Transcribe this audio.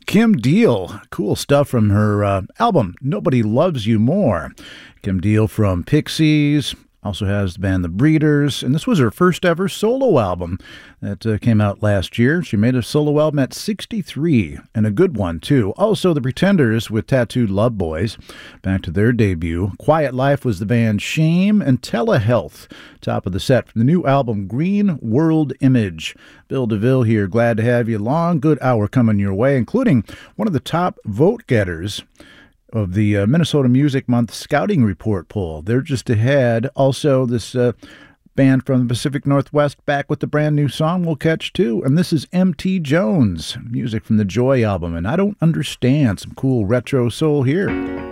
Kim Deal. Cool stuff from her album, Nobody Loves You More. Kim Deal from Pixies. Also has the band The Breeders, and this was her first ever solo album that came out last year. She made a solo album at 63, and a good one, too. Also, The Pretenders with Tattooed Love Boys, back to their debut. Quiet Life was the band Shame, and Telehealth, top of the set from the new album Green World Image. Bill DeVille here, glad to have you along. Good hour coming your way, including one of the top vote getters of the Minnesota Music Month Scouting Report poll. They're just ahead. Also, this band from the Pacific Northwest back with the brand new song we'll catch too. And this is M.T. Jones, music from the Joy album. And I Don't Understand, some cool retro soul here.